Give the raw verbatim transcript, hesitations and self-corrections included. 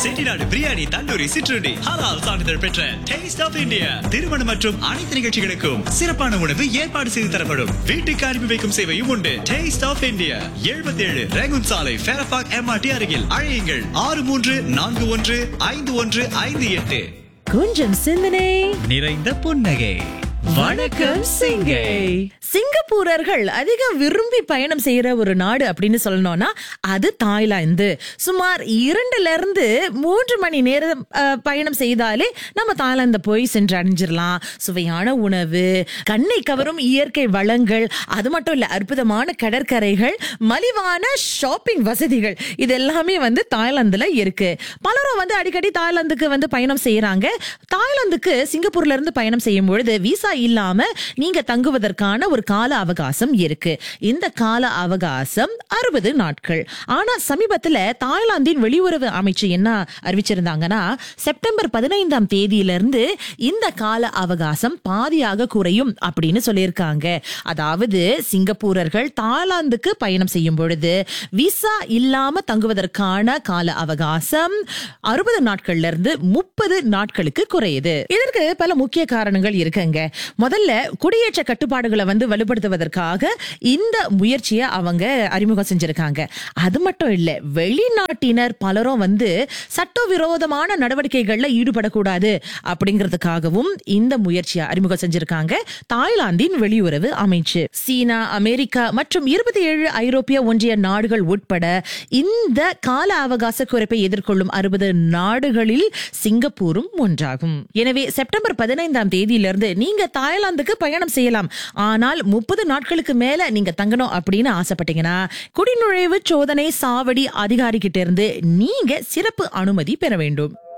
செட்டிநாடு பிரியாணி, தந்தூரி, சிற்றுண்டி, ஹலால் சான்றிதழ் பெற்ற டேஸ்ட் ஆஃப் இந்தியா. திருமணம் மற்றும் அனைத்து நிகழ்ச்சிகளுக்கும் சிறப்பான உணவு ஏற்பாடு செய்து தரப்படும். வீட்டுக்கு அனுப்பி வைக்கும் சேவையும் உண்டு. டேஸ்ட் ஆஃப் இந்தியா, எழுபத்தி ஏழு ரேகுன் சாலை, ஃபேரபாக் எம்ஆர்டி அருகில். அழையுங்கள் ஆறு மூன்று நான்கு ஒன்று ஐந்து ஒன்று ஐந்து எட்டு. கொஞ்சம் சிந்தனை நிறைந்த புன்னகை. வணக்கம் சிங்கை. சிங்கப்பூரர்கள் அதிகம் விரும்பி பயணம் செய்யற ஒரு நாடு அப்படின்னு சொல்லணும்னா அது தாய்லாந்து. சுமார் இரண்டுல இருந்து மூன்று மணி நேரம் அஹ், பயணம் செய்தாலே நம்ம தாய்லாந்து போய் சென்று அடைஞ்சிடலாம். சுவையான உணவு, கண்ணை கவரும் இயற்கை வளங்கள், அது மட்டும் இல்ல அற்புதமான கடற்கரைகள், மலிவான ஷாப்பிங் வசதிகள், இது எல்லாமே வந்து தாய்லாந்துல இருக்கு. பலரும் வந்து அடிக்கடி தாய்லாந்துக்கு வந்து பயணம் செய்யறாங்க. தாய்லாந்துக்கு சிங்கப்பூர்ல இருந்து பயணம் செய்யும் பொழுது விசா இல்லாம நீங்க தங்குவதற்கான ஒரு கால அவகாசம் இருக்கு. இந்த கால அவகாசம் அறுபது நாட்கள். ஆனா சமீபத்துல தாய்லாந்தின் வெளியுறவு அமைச்சு என்ன அறிவிச்சிருந்தாங்கன்னா, செப்டம்பர் பதினைந்தாம் தேதியிலிருந்து இந்த கால அவகாசம் பாதியாக குறையும் அப்படின்னு சொல்லியிருக்காங்க. அதாவது சிங்கப்பூரர்கள் தாய்லாந்துக்கு பயணம் செய்யும் பொழுது விசா இல்லாம தங்குவதற்கான கால அவகாசம் அறுபது நாட்கள்ல இருந்து முப்பது நாட்களுக்கு குறையுது. இதற்கு பல முக்கிய காரணங்கள் இருக்குங்க. முதல்ல குடியேற்ற கட்டுப்பாடுகளை வந்து வலுப்படுத்துவதற்காக இந்த முயற்சியை அவங்க அறிமுகம் செஞ்சிருக்காங்க. அது மட்டும் இல்ல, வெளிநாட்டினர் பலரும் வந்து சட்டவிரோதமான நடவடிக்கைகள்ல ஈடுபடக்கூடாது அப்படிங்கிறதுக்காகவும் இந்த முயற்சியை அறிமுகம் செஞ்சிருக்காங்க தாய்லாந்தின் வெளியுறவு அமைச்சு. சீனா, அமெரிக்கா மற்றும் இருபத்தி ஏழு ஐரோப்பிய ஒன்றிய நாடுகள் உட்பட இந்த கால அவகாச குறைப்பை எதிர்கொள்ளும் அறுபது நாடுகளில் சிங்கப்பூரும் ஒன்றாகும். எனவே செப்டம்பர் பதினைந்தாம் தேதியிலிருந்து நீங்க தாய்லாந்துக்கு பயணம் செய்யலாம். ஆனால் முப்பது நாட்களுக்கு மேல நீங்க தங்கணும் அப்படின்னு ஆசைப்பட்டீங்கன்னா குடிநுழைவு சோதனை சாவடி அதிகாரி கிட்ட இருந்து நீங்க சிறப்பு அனுமதி பெற வேண்டும்.